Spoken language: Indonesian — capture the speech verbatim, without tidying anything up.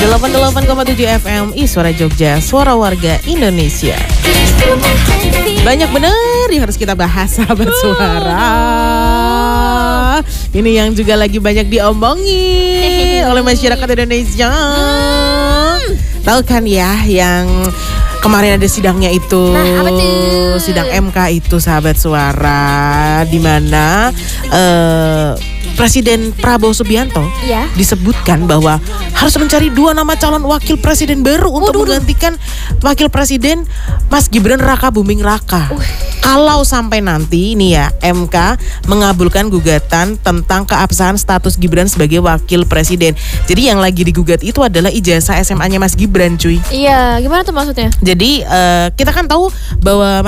delapan puluh delapan koma tujuh F M I Suara Jogja, suara warga Indonesia. Banyak bener yang harus kita bahas, sahabat suara. Ini yang juga lagi banyak diomongin oleh masyarakat Indonesia. Tahu kan ya yang kemarin ada sidangnya itu, nah, apa tuh? Sidang M K itu, sahabat suara, di mana uh, Presiden Prabowo Subianto ya disebutkan bahwa harus mencari dua nama calon wakil presiden baru untuk Waduh. menggantikan wakil presiden Mas Gibran Raka Buming Raka. Uh. Kalau sampai nanti ini ya M K mengabulkan gugatan tentang keabsahan status Gibran sebagai wakil presiden. Jadi yang lagi digugat itu adalah ijazah S M A-nya Mas Gibran, cuy. Iya, gimana tuh maksudnya? Jadi uh, kita kan tahu bahwa